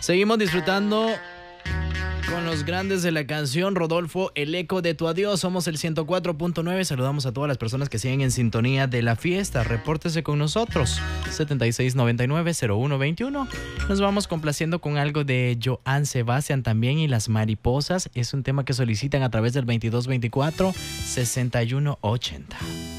Seguimos disfrutando con los grandes de la canción. Rodolfo, el eco de tu adiós. Somos el 104.9. Saludamos a todas las personas que siguen en sintonía de la fiesta. Repórtese con nosotros. 7699-0121. Nos vamos complaciendo con algo de Joan Sebastián también y Las Mariposas. Es un tema que solicitan a través del 2224-6180.